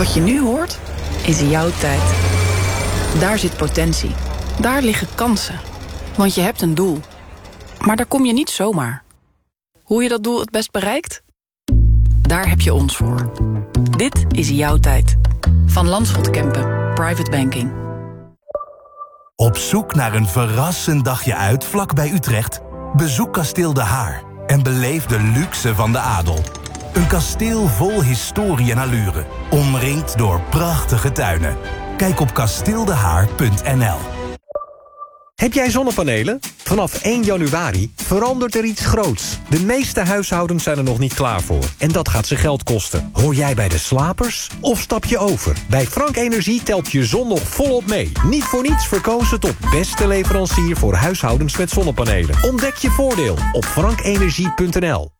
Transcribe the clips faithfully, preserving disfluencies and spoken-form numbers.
Wat je nu hoort, is jouw tijd. Daar zit potentie. Daar liggen kansen. Want je hebt een doel. Maar daar kom je niet zomaar. Hoe je dat doel het best bereikt? Daar heb je ons voor. Dit is jouw tijd. Van Landschot Kempen. Private Banking. Op zoek naar een verrassend dagje uit vlak bij Utrecht? Bezoek Kasteel De Haar en beleef de luxe van de adel. Een kasteel vol historie en allure, omringd door prachtige tuinen. Kijk op kasteeldehaar punt n l. Heb jij zonnepanelen? Vanaf één januari verandert er iets groots. De meeste huishoudens zijn er nog niet klaar voor. En dat gaat ze geld kosten. Hoor jij bij de slapers? Of stap je over? Bij Frank Energie telt je zon nog volop mee. Niet voor niets verkozen tot beste leverancier voor huishoudens met zonnepanelen. Ontdek je voordeel op frank energie punt n l.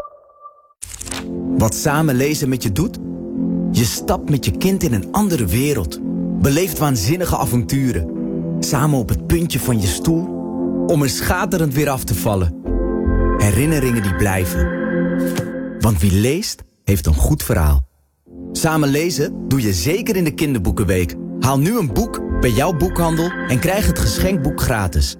Wat samen lezen met je doet? Je stapt met je kind in een andere wereld. Beleeft waanzinnige avonturen. Samen op het puntje van je stoel, om er schaterend weer af te vallen. Herinneringen die blijven. Want wie leest, heeft een goed verhaal. Samen lezen doe je zeker in de kinderboekenweek. Haal nu een boek bij jouw boekhandel en krijg het geschenkboek gratis.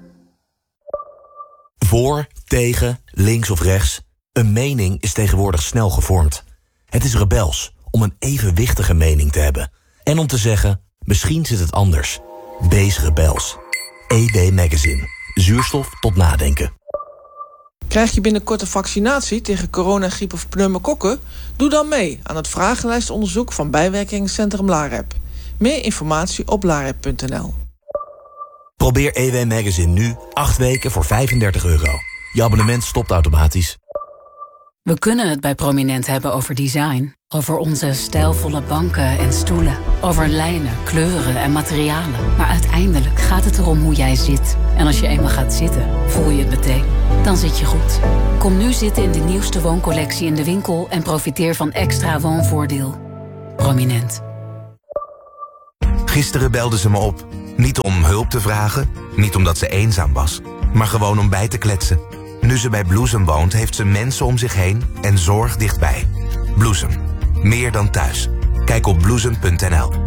Voor, tegen, links of rechts. Een mening is tegenwoordig snel gevormd. Het is rebels om een evenwichtige mening te hebben. En om te zeggen, misschien zit het anders. Wees rebels. E W Magazine. Zuurstof tot nadenken. Krijg je binnenkort een vaccinatie tegen corona, griep of pneumokokken? Doe dan mee aan het vragenlijstonderzoek van bijwerkingscentrum LAREP. Meer informatie op larep punt n l. Probeer E W Magazine nu acht weken voor vijfendertig euro. Je abonnement stopt automatisch. We kunnen het bij Prominent hebben over design. Over onze stijlvolle banken en stoelen. Over lijnen, kleuren en materialen. Maar uiteindelijk gaat het erom hoe jij zit. En als je eenmaal gaat zitten, voel je het meteen. Dan zit je goed. Kom nu zitten in de nieuwste wooncollectie in de winkel... en profiteer van extra woonvoordeel. Prominent. Gisteren belde ze me op. Niet om hulp te vragen, niet omdat ze eenzaam was... maar gewoon om bij te kletsen. Nu ze bij Bloesem woont, heeft ze mensen om zich heen en zorg dichtbij. Bloesem. Meer dan thuis. Kijk op bloesem punt n l.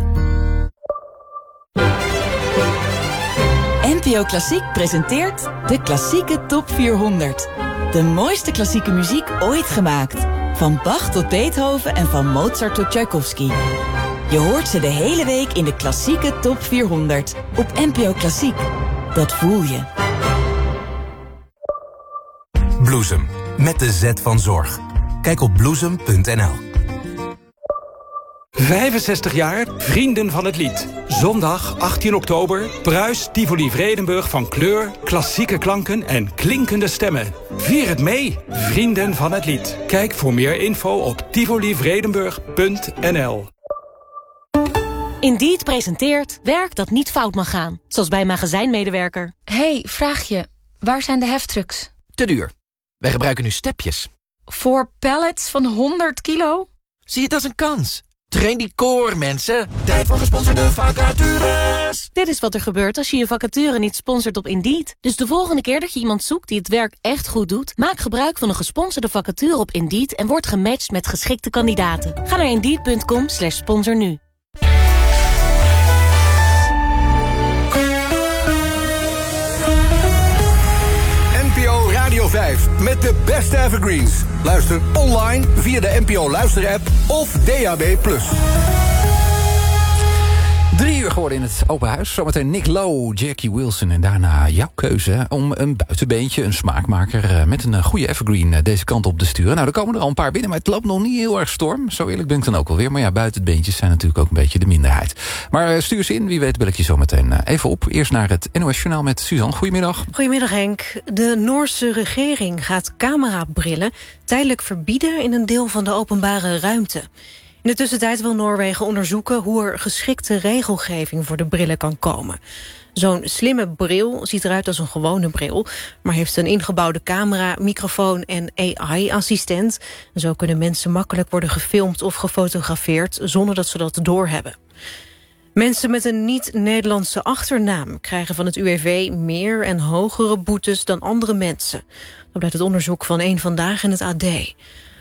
N P O Klassiek presenteert de Klassieke Top vierhonderd. De mooiste klassieke muziek ooit gemaakt. Van Bach tot Beethoven en van Mozart tot Tchaikovsky. Je hoort ze de hele week in de Klassieke Top vierhonderd. Op N P O Klassiek. Dat voel je. Bloesem. Met de Z van zorg. Kijk op bloesem punt n l. vijfenzestig jaar, Vrienden van het Lied. Zondag achttien oktober, Pruis Tivoli Vredenburg van kleur, klassieke klanken en klinkende stemmen. Vier het mee, Vrienden van het Lied. Kijk voor meer info op tivoli vredenburg punt n l. Indeed presenteert werk dat niet fout mag gaan. Zoals bij een magazijnmedewerker. Hey, vraag je, waar zijn de heftrucks? Te duur. Wij gebruiken nu stepjes. Voor pallets van honderd kilo? Zie het als een kans. Train die core, mensen. Tijd voor gesponsorde vacatures. Dit is wat er gebeurt als je je vacature niet sponsort op Indeed. Dus de volgende keer dat je iemand zoekt die het werk echt goed doet... maak gebruik van een gesponsorde vacature op Indeed... en word gematcht met geschikte kandidaten. Ga naar indeed punt com slash sponsor nu. Radio vijf met de beste evergreens. Luister online via de N P O Luister-app of D A B plus. Drie uur geworden in het open huis. Zometeen Nick Lowe, Jackie Wilson en daarna jouw keuze om een buitenbeentje, een smaakmaker met een goede evergreen deze kant op te sturen. Nou, er komen er al een paar binnen, maar het loopt nog niet heel erg storm. Zo eerlijk ben ik dan ook alweer. Maar ja, buitenbeentjes zijn natuurlijk ook een beetje de minderheid. Maar stuur ze in, wie weet bel ik je zo meteen even op. Eerst naar het N O S-journaal met Suzanne. Goedemiddag. Goedemiddag Henk. De Noorse regering gaat camerabrillen tijdelijk verbieden in een deel van de openbare ruimte. In de tussentijd wil Noorwegen onderzoeken hoe er geschikte regelgeving voor de brillen kan komen. Zo'n slimme bril ziet eruit als een gewone bril, maar heeft een ingebouwde camera, microfoon en A I-assistent. Zo kunnen mensen makkelijk worden gefilmd of gefotografeerd zonder dat ze dat doorhebben. Mensen met een niet-Nederlandse achternaam krijgen van het U W V meer en hogere boetes dan andere mensen. Dat blijkt uit onderzoek van Eén Vandaag en het A D.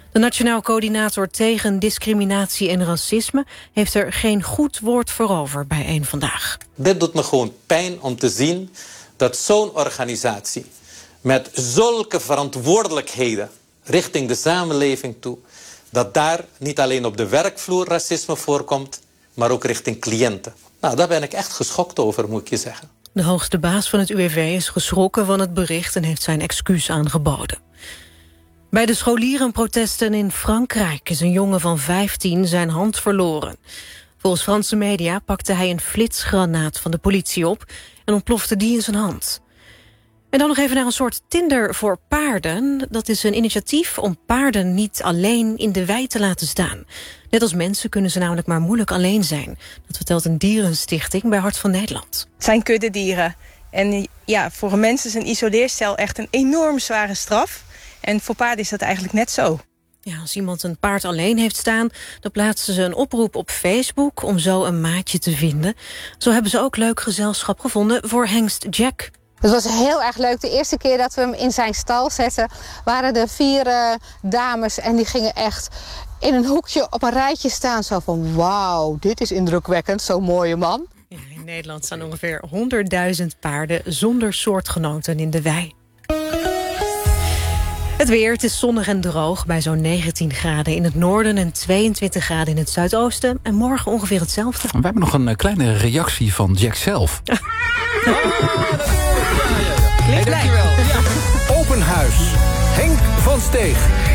De Nationaal Coördinator tegen Discriminatie en Racisme heeft er geen goed woord voor over bij één Vandaag. Dit doet me gewoon pijn om te zien dat zo'n organisatie met zulke verantwoordelijkheden richting de samenleving toe, dat daar niet alleen op de werkvloer racisme voorkomt, maar ook richting cliënten. Nou, daar ben ik echt geschokt over, moet ik je zeggen. De hoogste baas van het U W V is geschrokken van het bericht en heeft zijn excuus aangeboden. Bij de scholierenprotesten in Frankrijk is een jongen van vijftien zijn hand verloren. Volgens Franse media pakte hij een flitsgranaat van de politie op en ontplofte die in zijn hand. En dan nog even naar een soort Tinder voor paarden. Dat is een initiatief om paarden niet alleen in de wei te laten staan. Net als mensen kunnen ze namelijk maar moeilijk alleen zijn. Dat vertelt een dierenstichting bij Hart van Nederland. Het zijn kuddedieren. En ja, voor een mens is een isoleercel echt een enorm zware straf. En voor paarden is dat eigenlijk net zo. Ja, als iemand een paard alleen heeft staan, dan plaatsen ze een oproep op Facebook om zo een maatje te vinden. Zo hebben ze ook leuk gezelschap gevonden voor hengst Jack. Het was heel erg leuk. De eerste keer dat we hem in zijn stal zetten, waren er vier uh, dames en die gingen echt in een hoekje op een rijtje staan. Zo van, wauw, dit is indrukwekkend, zo'n mooie man. Ja, in Nederland staan ongeveer honderdduizend paarden zonder soortgenoten in de wei. Het weer, het is zonnig en droog bij zo'n negentien graden in het noorden en tweeëntwintig graden in het zuidoosten. En morgen ongeveer hetzelfde. We hebben nog een kleine reactie van Jack zelf. Hey, dankjewel. Ja. Open huis. Henk van Steeg.